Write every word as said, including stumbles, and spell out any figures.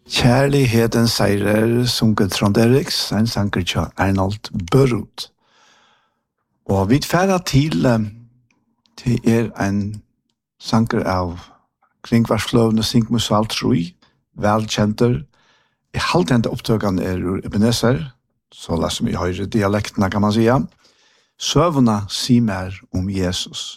Kjærligheten seirer, sunket Trond Eriks, en sanger til Arnold Børud. Og vi færa til, til er en sanger av kringvarsfløvende Sinkmusal Trui, velkjenter. I halvdende opptøkene er ur Ebenezer, så la som vi høyre dialektene kan man sige. Søvna sier mer om Jesus.